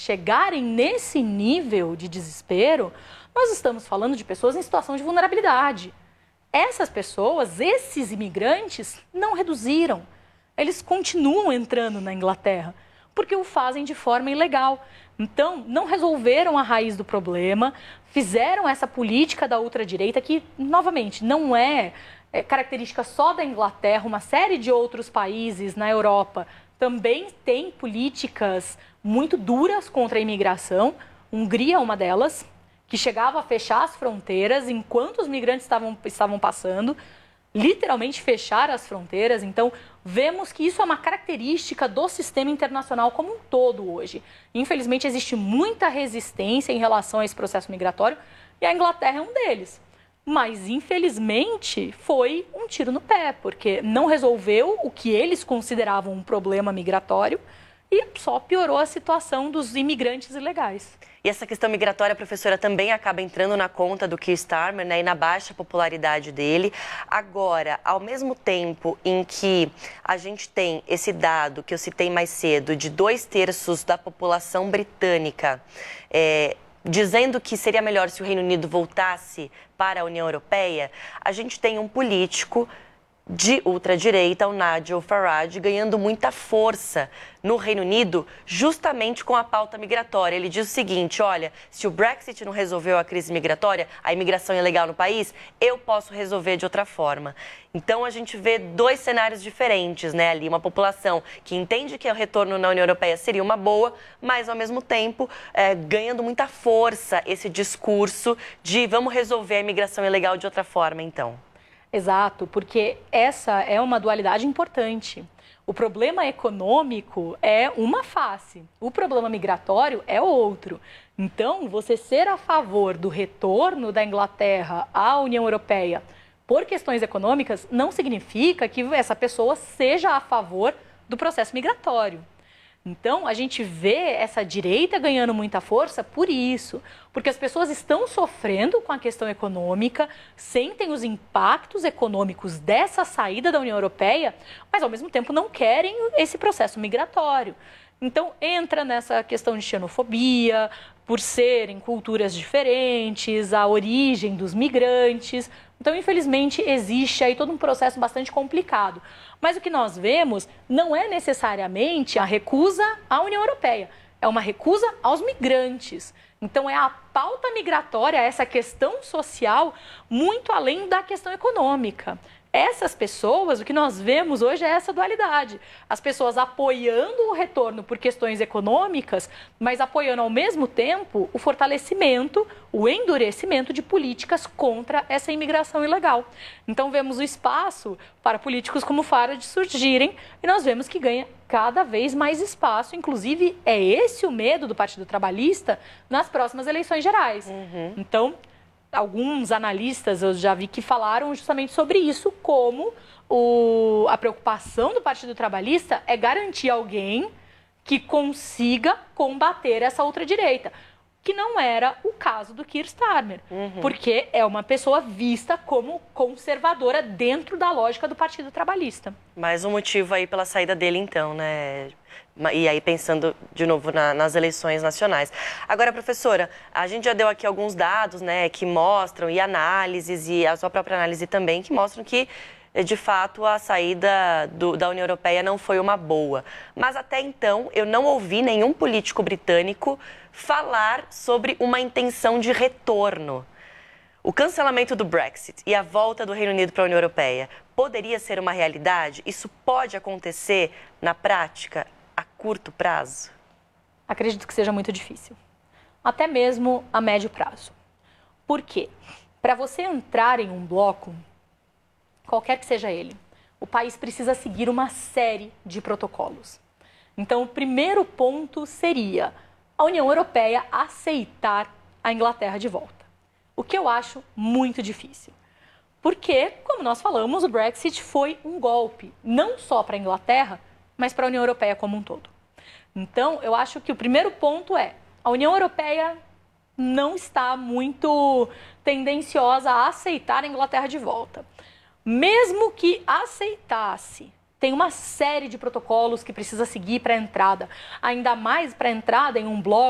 chegarem nesse nível de desespero, nós estamos falando de pessoas em situação de vulnerabilidade. Essas pessoas, esses imigrantes, não reduziram. Eles continuam entrando na Inglaterra, porque o fazem de forma ilegal. Então, não resolveram a raiz do problema, fizeram essa política da ultradireita que, novamente, não é característica só da Inglaterra, uma série de outros países na Europa também tem políticas muito duras contra a imigração. Hungria é uma delas, que chegava a fechar as fronteiras enquanto os migrantes estavam passando, literalmente fechar as fronteiras. Então, vemos que isso é uma característica do sistema internacional como um todo hoje. Infelizmente, existe muita resistência em relação a esse processo migratório e a Inglaterra é um deles. Mas, infelizmente, foi um tiro no pé, porque não resolveu o que eles consideravam um problema migratório e só piorou a situação dos imigrantes ilegais. E essa questão migratória, professora, também acaba entrando na conta do Keir Starmer, né, e na baixa popularidade dele. Agora, ao mesmo tempo em que a gente tem esse dado que eu citei mais cedo, de 2/3 da população britânica dizendo que seria melhor se o Reino Unido voltasse para a União Europeia, a gente tem um político de ultradireita, o Nigel Farage, ganhando muita força no Reino Unido justamente com a pauta migratória. Ele diz o seguinte: olha, se o Brexit não resolveu a crise migratória, a imigração ilegal no país, eu posso resolver de outra forma. Então a gente vê dois cenários diferentes, né, ali, uma população que entende que o retorno na União Europeia seria uma boa, mas ao mesmo tempo ganhando muita força esse discurso de vamos resolver a imigração ilegal de outra forma, então. Exato, porque essa é uma dualidade importante. O problema econômico é uma face, o problema migratório é outro. Então, você ser a favor do retorno da Inglaterra à União Europeia por questões econômicas não significa que essa pessoa seja a favor do processo migratório. Então, a gente vê essa direita ganhando muita força por isso, porque as pessoas estão sofrendo com a questão econômica, sentem os impactos econômicos dessa saída da União Europeia, mas ao mesmo tempo não querem esse processo migratório. Então, entra nessa questão de xenofobia, por serem culturas diferentes, a origem dos migrantes. Então, infelizmente, existe aí todo um processo bastante complicado. Mas o que nós vemos não é necessariamente a recusa à União Europeia, é uma recusa aos migrantes. Então, é a pauta migratória, essa questão social, muito além da questão econômica. Essas pessoas, o que nós vemos hoje é essa dualidade. As pessoas apoiando o retorno por questões econômicas, mas apoiando ao mesmo tempo o fortalecimento, o endurecimento de políticas contra essa imigração ilegal. Então vemos o espaço para políticos como Farage surgirem e nós vemos que ganha cada vez mais espaço. Inclusive, é esse o medo do Partido Trabalhista nas próximas eleições gerais. Então, alguns analistas eu já vi que falaram justamente sobre isso, como a preocupação do Partido Trabalhista é garantir alguém que consiga combater essa ultradireita, que não era o caso do Keir Starmer, porque é uma pessoa vista como conservadora dentro da lógica do Partido Trabalhista. Mais um motivo aí pela saída dele, então, né? E aí pensando de novo nas eleições nacionais. Agora, professora, a gente já deu aqui alguns dados, né, que mostram, e análises, e a sua própria análise também, que mostram que, de fato, a saída da União Europeia não foi uma boa. Mas até então, eu não ouvi nenhum político britânico falar sobre uma intenção de retorno. O cancelamento do Brexit e a volta do Reino Unido para a União Europeia poderia ser uma realidade? Isso pode acontecer na prática a curto prazo? Acredito que seja muito difícil, até mesmo a médio prazo. Por quê? Para você entrar em um bloco, qualquer que seja ele, o país precisa seguir uma série de protocolos. Então, o primeiro ponto seria a União Europeia aceitar a Inglaterra de volta, o que eu acho muito difícil. Porque, como nós falamos, o Brexit foi um golpe, não só para a Inglaterra, mas para a União Europeia como um todo. Então, eu acho que o primeiro ponto é a União Europeia não está muito tendenciosa a aceitar a Inglaterra de volta. Mesmo que aceitasse, tem uma série de protocolos que precisa seguir para a entrada, ainda mais para a entrada em um bloco